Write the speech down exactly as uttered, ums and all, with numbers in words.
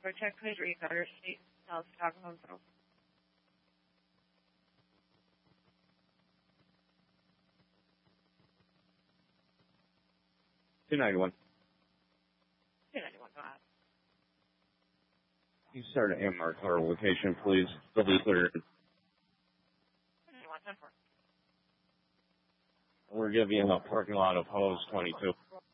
quick check, please. Recutter State, South Chicago Hospital. two ninety-one. two ninety-one, go ahead. You start at M R car location, please. They'll be cleared. two ninety-one, ten four. We're giving you a parking lot of hose twenty-two.